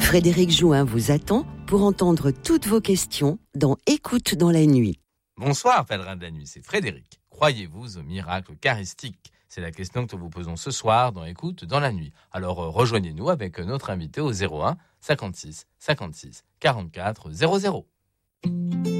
Frédéric Jouin vous attend pour entendre toutes vos questions dans Écoute dans la nuit. Bonsoir, pèlerin de la nuit, c'est Frédéric. Croyez-vous au miracle eucharistique ? C'est la question que nous vous posons ce soir dans Écoute dans la nuit. Alors rejoignez-nous avec notre invité au 01 56 56 44 00.